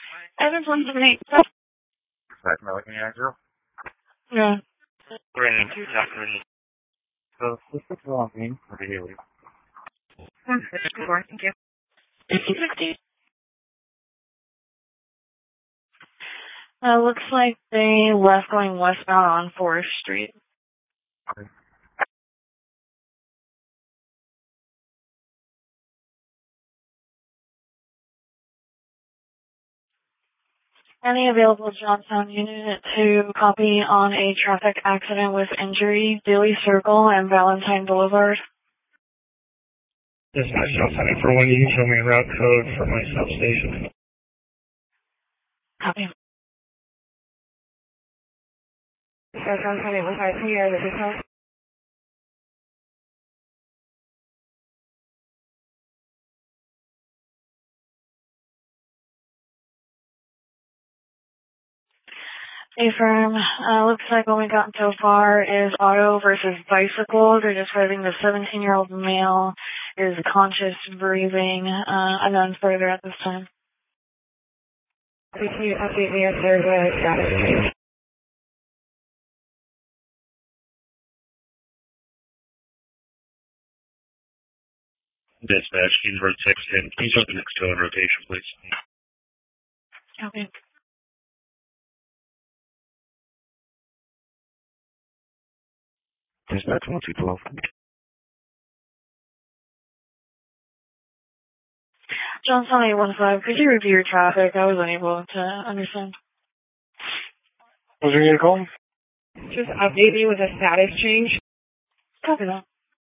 Evans 178. Back now, looking at you. Yeah. Green 2 Tucker. So, this is logging for the Haley. 164, thank you. 60. Looks like they left going westbound on Forest Street. Okay. Any available Johnstown unit to copy on a traffic accident with injury, Dewey Circle and Valentine Boulevard? Dispatch Johnstown for 1, you can show me a route code for my substation. Copy. Dispatch Johnstown 815 here, this is home. Affirm. Looks like what we got so far is auto versus bicycle. They're describing the 17-year-old male is conscious, breathing, unknown further at this time. Can you update me if there's a status change? Dispatch, Kingsburg 610. Can you show the next tow in rotation, please? Copy. Dispatch 1212. Johnstown 815, could you review your traffic? I was unable to understand. Was there a call? Just update me with a status change. Copy that.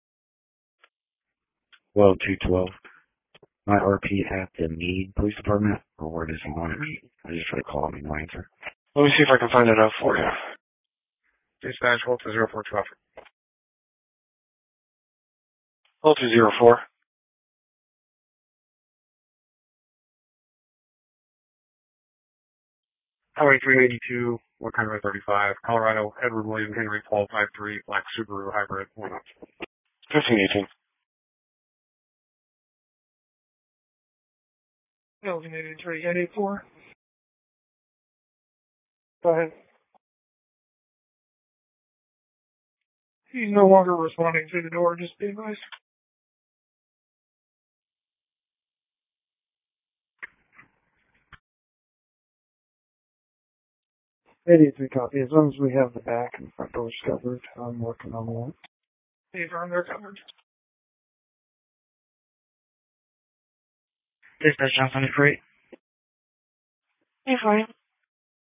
Well, 212. My RP at the Meade Police Department, or where does he want to meet? I just tried to call him and no answer. Let me see if I can find it out for you. Dispatch, hold to 0412. Hold to 04. Highway 382, what kind of 35, Colorado, Edward William Henry Paul 53, black Subaru hybrid, 1518. Building 83, 884. Go ahead. He's no longer responding to the door, just be advised. 83 copy. As long as we have the back and front doors covered, I'm working on that. These are under covered. Dispatch Johnstown 848. Hey, for it.